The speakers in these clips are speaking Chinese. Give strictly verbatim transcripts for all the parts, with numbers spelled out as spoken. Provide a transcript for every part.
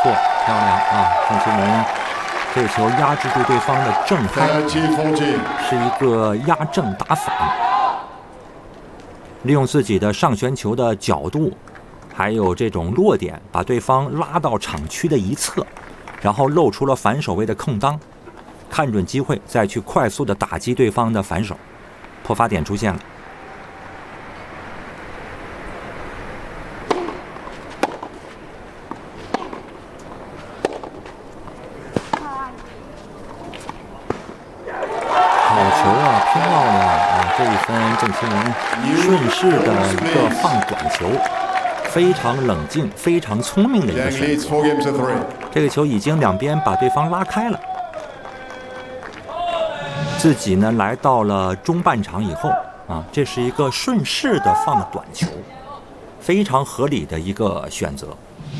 错，漂亮啊！郑钦文这球压制住对方的正拍，是一个压正打反，利用自己的上旋球的角度，还有这种落点，把对方拉到场区的一侧，然后露出了反手位的空当，看准机会再去快速的打击对方的反手，破发点出现了。好球啊，漂亮啊！这一分郑钦文顺势的一个放短球，非常冷静、非常聪明的一个选择。这个球已经两边把对方拉开了，自己呢来到了中半场以后啊，这是一个顺势的放短球，非常合理的一个选择。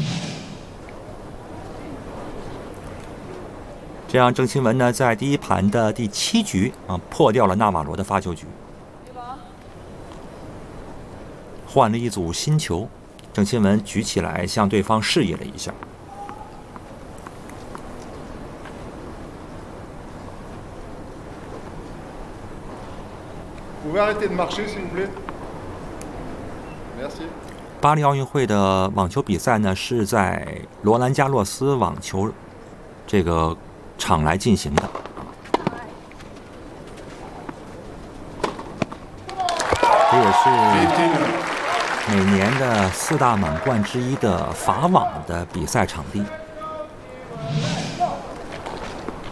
这样，郑钦文呢在第一盘的第七局啊破掉了纳瓦罗的发球局，换了一组新球，郑钦文举起来向对方示意了一下。巴黎奥运会的网球比赛呢是在罗兰加洛斯网球这个场来进行的。这也是每年的四大满贯之一的法网的比赛场地。